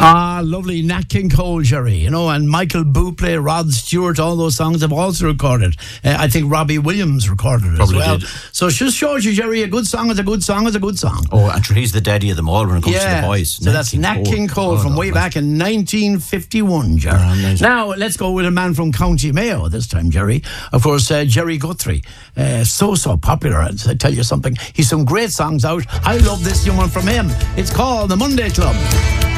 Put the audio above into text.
Ah, lovely. Nat King Cole, Jerry, you know, and Michael Bublé, Rod Stewart, all those songs have also recorded. I think Robbie Williams recorded it Probably as well. did. So it just shows you, Jerry, a good song is a good song is a good song. Oh, and sure, he's the daddy of them all when it comes to the voice. So that's Nat King Cole from way back in 1951, Jerry. Now, let's go with a man from County Mayo this time, Jerry. Of course, Jerry Guthrie. So popular. I tell you something. He's some great songs out. I love this young one from him. It's called The Monday Club.